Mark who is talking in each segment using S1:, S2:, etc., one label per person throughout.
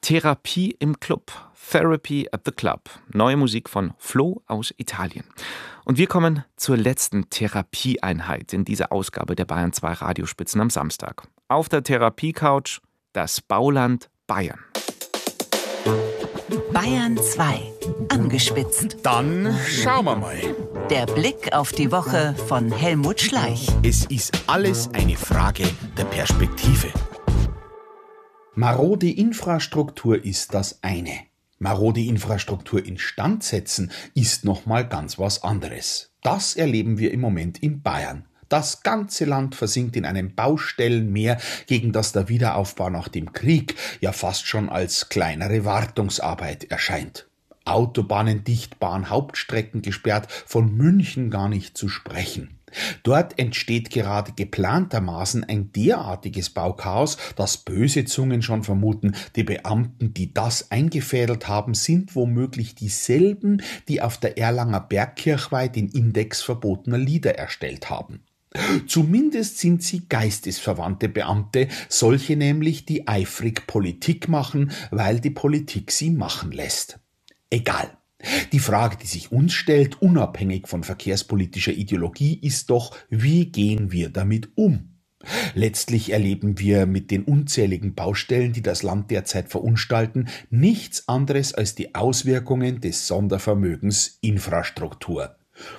S1: Therapie im Club. Therapy at the Club. Neue Musik von Flo aus Italien. Und wir kommen zur letzten Therapieeinheit in dieser Ausgabe der Bayern 2 Radiospitzen am Samstag. Auf der Therapiecouch das Bauland Bayern.
S2: Bayern 2. Angespitzt.
S3: Dann schauen wir mal.
S2: Der Blick auf die Woche von Helmut Schleich.
S3: Es ist alles eine Frage der Perspektive. Marode Infrastruktur ist das eine. Marode Infrastruktur instand setzen ist nochmal ganz was anderes. Das erleben wir im Moment in Bayern. Das ganze Land versinkt in einem Baustellenmeer, gegen das der Wiederaufbau nach dem Krieg ja fast schon als kleinere Wartungsarbeit erscheint. Autobahnen dicht, Bahnhauptstrecken gesperrt, von München gar nicht zu sprechen. Dort entsteht gerade geplantermaßen ein derartiges Bauchaos, dass böse Zungen schon vermuten, die Beamten, die das eingefädelt haben, sind womöglich dieselben, die auf der Erlanger Bergkirchweih den Index verbotener Lieder erstellt haben. Zumindest sind sie geistesverwandte Beamte, solche nämlich, die eifrig Politik machen, weil die Politik sie machen lässt. Egal. Die Frage, die sich uns stellt, unabhängig von verkehrspolitischer Ideologie, ist doch, wie gehen wir damit um? Letztlich erleben wir mit den unzähligen Baustellen, die das Land derzeit verunstalten, nichts anderes als die Auswirkungen des Sondervermögens Infrastruktur.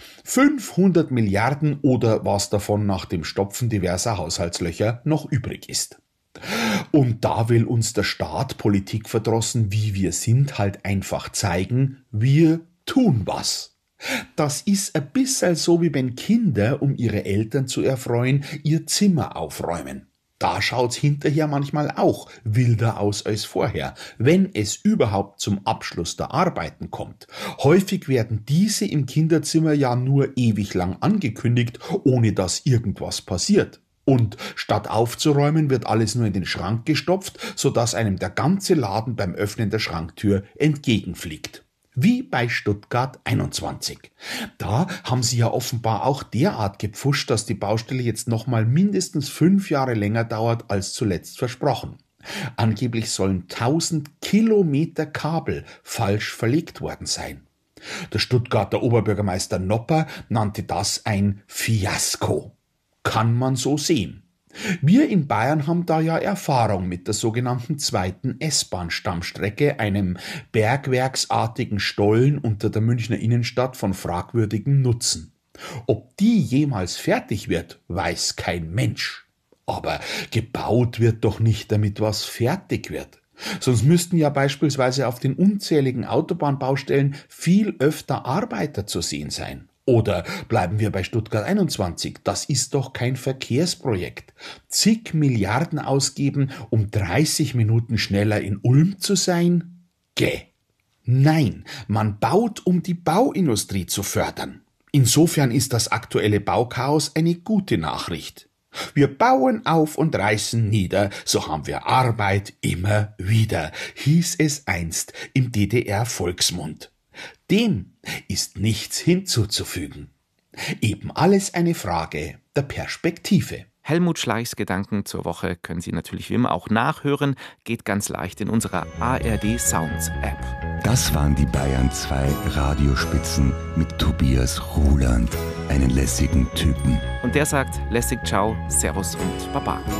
S3: 500 Milliarden oder was davon nach dem Stopfen diverser Haushaltslöcher noch übrig ist. Und da will uns der Staat, politikverdrossen wie wir sind, halt einfach zeigen, wir tun was. Das ist ein bisschen so, wie wenn Kinder, um ihre Eltern zu erfreuen, ihr Zimmer aufräumen. Da schaut's hinterher manchmal auch wilder aus als vorher, wenn es überhaupt zum Abschluss der Arbeiten kommt. Häufig werden diese im Kinderzimmer ja nur ewig lang angekündigt, ohne dass irgendwas passiert. Und statt aufzuräumen, wird alles nur in den Schrank gestopft, sodass einem der ganze Laden beim Öffnen der Schranktür entgegenfliegt. Wie bei Stuttgart 21. Da haben sie ja offenbar auch derart gepfuscht, dass die Baustelle jetzt nochmal mindestens 5 Jahre länger dauert als zuletzt versprochen. Angeblich sollen 1000 Kilometer Kabel falsch verlegt worden sein. Der Stuttgarter Oberbürgermeister Nopper nannte das ein Fiasko. Kann man so sehen. Wir in Bayern haben da ja Erfahrung mit der sogenannten zweiten S-Bahn-Stammstrecke, einem bergwerksartigen Stollen unter der Münchner Innenstadt von fragwürdigem Nutzen. Ob die jemals fertig wird, weiß kein Mensch. Aber gebaut wird doch nicht, damit was fertig wird. Sonst müssten ja beispielsweise auf den unzähligen Autobahnbaustellen viel öfter Arbeiter zu sehen sein. Oder bleiben wir bei Stuttgart 21, das ist doch kein Verkehrsprojekt. Zig Milliarden ausgeben, um 30 Minuten schneller in Ulm zu sein? Nein, man baut, um die Bauindustrie zu fördern. Insofern ist das aktuelle Bauchaos eine gute Nachricht. Wir bauen auf und reißen nieder, so haben wir Arbeit immer wieder, hieß es einst im DDR-Volksmund. Dem ist nichts hinzuzufügen. Eben alles eine Frage der Perspektive.
S1: Helmut Schleichs Gedanken zur Woche können Sie natürlich wie immer auch nachhören. Geht ganz leicht in unserer ARD Sounds App.
S4: Das waren die Bayern 2 Radiospitzen mit Tobias Ruland, einen lässigen Typen.
S1: Und der sagt lässig Ciao, Servus und Baba.